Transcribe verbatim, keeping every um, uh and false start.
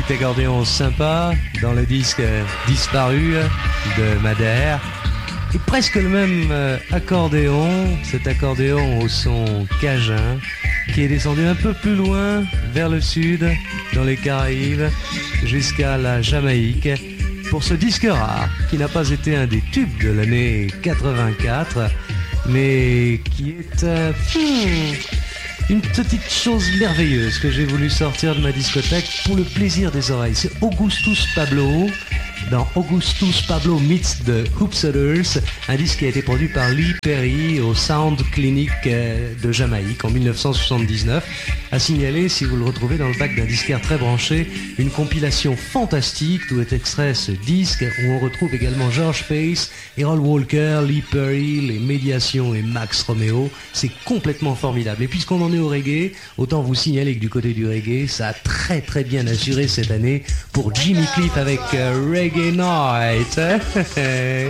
petit accordéon sympa dans le disque Disparu de Madère. Et presque le même euh, accordéon, cet accordéon au son cajun, qui est descendu un peu plus loin, vers le sud, dans les Caraïbes, jusqu'à la Jamaïque, pour ce disque rare, qui n'a pas été un des tubes de l'année quatre-vingt-quatre, mais qui est euh, hmm, une petite chose merveilleuse que j'ai voulu sortir de ma discothèque pour le plaisir des oreilles. C'est Augustus Pablo, dans Augustus Pablo Meets the Hoopsetters, un disque qui a été produit par Lee Perry au Sound Clinic de Jamaïque en mille neuf cent soixante-dix-neuf. À signaler, si vous le retrouvez dans le bac d'un disquaire très branché, une compilation fantastique d'où est extrait ce disque, où on retrouve également George Pace, Errol Walker, Lee Perry, les Médiations et Max Romeo. C'est complètement formidable. Et puisqu'on en est au reggae, autant vous signaler que du côté du reggae, ça a très très bien assuré cette année pour Jimmy Cliff avec euh, Reggae Night.